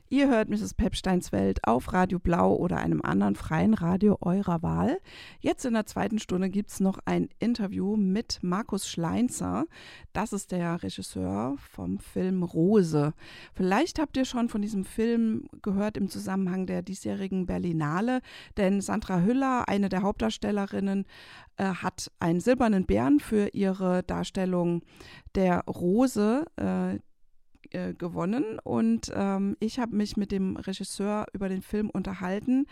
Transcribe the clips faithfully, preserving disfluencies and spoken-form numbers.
Ihr hört Misses Pepsteins Welt auf Radio Blau oder einem anderen freien Radio eurer Wahl. Jetzt in der zweiten Stunde gibt es noch ein Interview mit Markus Schleinzer. Das ist der Regisseur vom Film Rose. Vielleicht habt ihr schon von diesem Film gehört im Zusammenhang der diesjährigen Berlinale, denn Sandra Hüller, eine der Hauptdarstellerinnen, äh, hat einen silbernen Bären für ihre Darstellung der Rose äh, gewonnen und ähm, ich habe mich mit dem Regisseur über den Film unterhalten.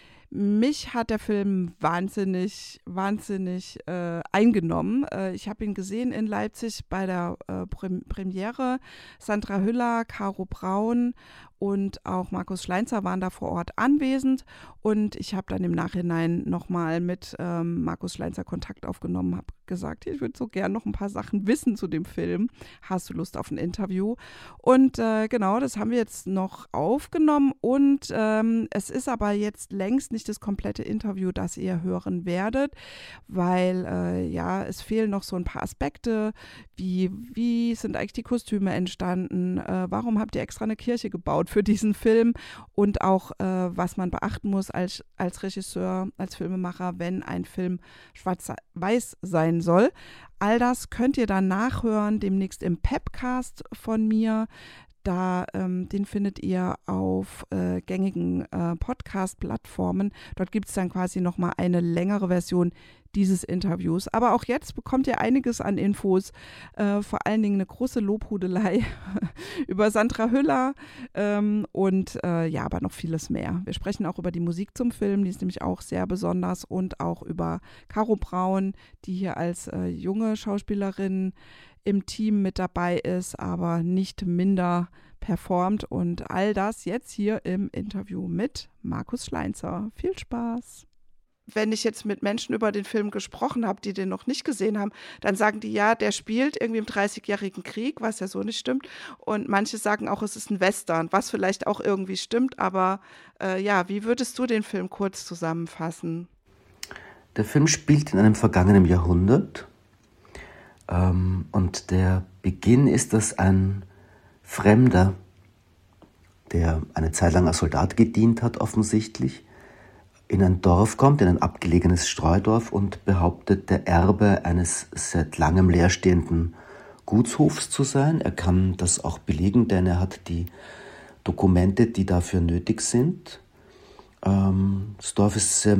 Mich hat der Film wahnsinnig, wahnsinnig äh, eingenommen. Äh, ich habe ihn gesehen in Leipzig bei der äh, Prem- Premiere. Sandra Hüller, Caro Braun und auch Markus Schleinzer waren da vor Ort anwesend. Und ich habe dann im Nachhinein nochmal mit ähm, Markus Schleinzer Kontakt aufgenommen, habe gesagt, ich würde so gern noch ein paar Sachen wissen zu dem Film. Hast du Lust auf ein Interview? Und äh, genau, das haben wir jetzt noch aufgenommen. Und ähm, es ist aber jetzt längst nicht das komplette Interview, das ihr hören werdet, weil äh, ja, es fehlen noch so ein paar Aspekte, wie, wie sind eigentlich die Kostüme entstanden, äh, warum habt ihr extra eine Kirche gebaut für diesen Film und auch, äh, was man beachten muss als, als Regisseur, als Filmemacher, wenn ein Film schwarz-weiß sein soll. All das könnt ihr dann nachhören, demnächst im Pepcast von mir. Da, ähm, den findet ihr auf äh, gängigen äh, Podcast-Plattformen. Dort gibt es dann quasi nochmal eine längere Version dieses Interviews. Aber auch jetzt bekommt ihr einiges an Infos, äh, vor allen Dingen eine große Lobhudelei über Sandra Hüller ähm, und äh, ja, aber noch vieles mehr. Wir sprechen auch über die Musik zum Film, die ist nämlich auch sehr besonders, und auch über Caro Braun, die hier als äh, junge Schauspielerin im Team mit dabei ist, aber nicht minder performt, und all das jetzt hier im Interview mit Markus Schleinzer. Viel Spaß! Wenn ich jetzt mit Menschen über den Film gesprochen habe, die den noch nicht gesehen haben, dann sagen die, ja, der spielt irgendwie im dreißigjährigen Krieg, was ja so nicht stimmt. Und manche sagen auch, es ist ein Western, was vielleicht auch irgendwie stimmt. Aber äh, ja, wie würdest du den Film kurz zusammenfassen? Der Film spielt in einem vergangenen Jahrhundert. Ähm, und der Beginn ist, dass ein Fremder, der eine Zeit lang als Soldat gedient hat, offensichtlich, in ein Dorf kommt, in ein abgelegenes Streudorf, und behauptet, der Erbe eines seit langem leerstehenden Gutshofs zu sein. Er kann das auch belegen, denn er hat die Dokumente, die dafür nötig sind. Ähm, das Dorf ist sehr